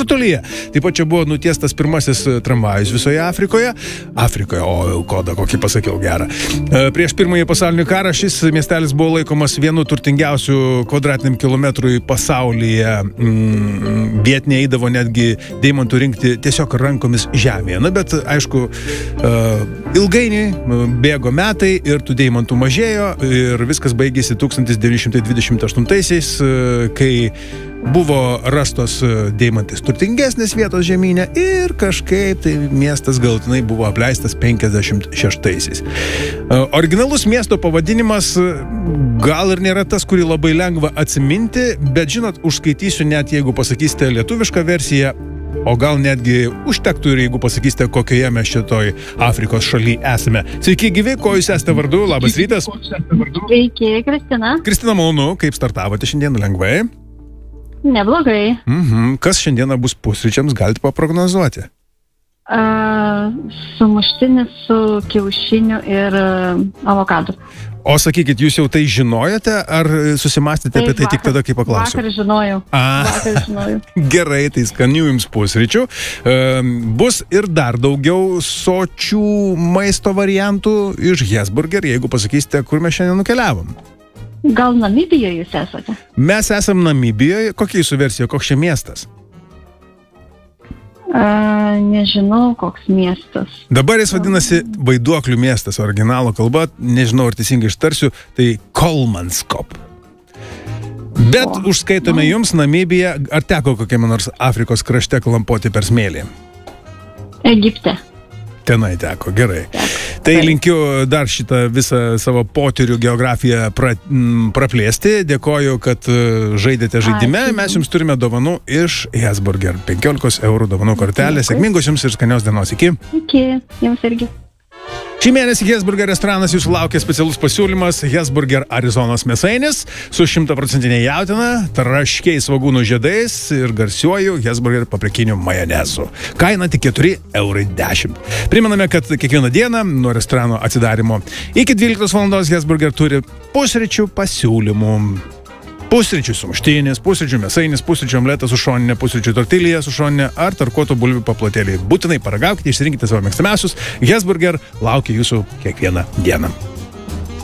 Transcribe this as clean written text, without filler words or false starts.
Rutulyje. Taip pat čia buvo nutiestas pirmasis tramvajus visoje Afrikoje. O kodą kokį pasakiau gerą. Prieš pirmąjį pasaulinį karą šis miestelis buvo laikomas vienu turtingiausių kvadratiniam kilometrui pasaulyje. Vietiniai eidavo netgi deimantų rinkti tiesiog rankomis žemėje. Na, bet aišku, ilgainiui bėgo metai ir tų deimantų mažėjo ir viskas baigėsi 1928-aisiais, kai buvo rastos deimantais turtingesnės vietos žemynė ir kažkaip tai miestas galutinai buvo apleistas 56-aisiais. Originalus miesto pavadinimas gal ir nėra tas, kurį labai lengva atsiminti, bet žinot, užskaitysiu net jeigu pasakysite lietuvišką versiją, o gal netgi užtektų ir jeigu pasakysite, kokioje mes šitoj Afrikos šaly esame. Sveiki gyvi, ko jūs esate vardu? Labas rytas. Sveiki, Kristina. Kristina, malonu, kaip startavote šiandieną lengvai? Neblogai. Kas šiandieną bus pusryčiams, galite paprognozuoti? Sumuštinis su kiaušiniu ir avokadu. O sakykit, jūs jau tai žinojote, ar susimastėte apie tai tik tada, kai paklausiau? Vakar žinojau. Gerai, tai skanių jums pusryčių. Bus ir dar daugiau sočių maisto variantų iš Hesburger, jeigu pasakysite, kur mes šiandien nukeliavom. Gal Namibijoje jūs esate? Mes esam Namibijoje. Kokia jūsų versija, koks čia miestas? Nežinau, koks miestas. Dabar jis vadinasi Vaiduoklių miestas, originalo kalba, nežinau, ar teisingai ištarsiu, tai Kolmanskop. Bet užskaitome jums Namibiją, ar teko kokiame nors Afrikos krašte klampoti per smėlį? Egipte. Tenai teko, gerai. Tai linkiu dar šitą visą savo potyrių geografiją praplėsti. Dėkoju, kad žaidėte žaidime. Mes jums turime dovanų iš Hesburger. 15 eurų dovanų kortelė. Sėkmingos jums ir skanios dienos. Iki. Iki. Jums irgi. Šį mėnesį Hesburger restoranas jūsų laukia specialus pasiūlymas Hesburger Arizonos mėsainis su 100% jautiena, traškiais svogūnų žiedais ir garsiuoju Hesburger paprikiniu majonezu. Kaina tik 4,10 €. Primename, kad kiekvieną dieną nuo restorano atsidarimo iki 12 valandos Hesburger turi pusryčių pasiūlymų. Pusryčių sumuštinis, pusryčių mėsainis, pusryčių omletas su šoninė, pusryčių tortilija su šoninė ar tarkuotų bulvių paplotėliai. Būtinai paragaukite, išsirinkite savo mėgstamiausius. Hesburger laukia jūsų kiekvieną dieną.